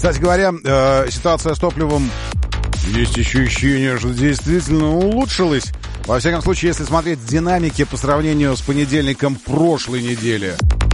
Кстати говоря, ситуация с топливом, есть ощущение, что действительно улучшилась. Во всяком случае, если смотреть динамики по сравнению с понедельником прошлой недели.